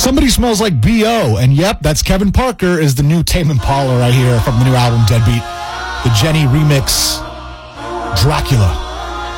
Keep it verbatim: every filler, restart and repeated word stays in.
Somebody Smells Like B O And yep, that's Kevin Parker is the new Tame Impala right here from the new album Deadbeat. The Jenny remix, Dracula.